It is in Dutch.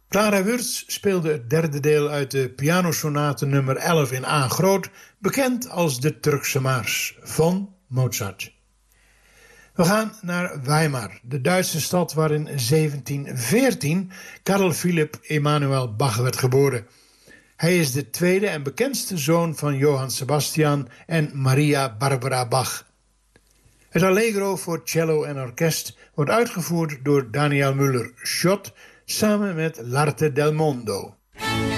Clara Wurz speelde het derde deel uit de pianosonate nummer 11 in A groot, bekend als de Turkse Maars van Mozart. We gaan naar Weimar, de Duitse stad waar in 1714 Karl Philipp Emanuel Bach werd geboren. Hij is de tweede en bekendste zoon van Johann Sebastian en Maria Barbara Bach. Het Allegro voor cello en orkest wordt uitgevoerd door Daniel Müller-Schott samen met L'Arte del Mondo.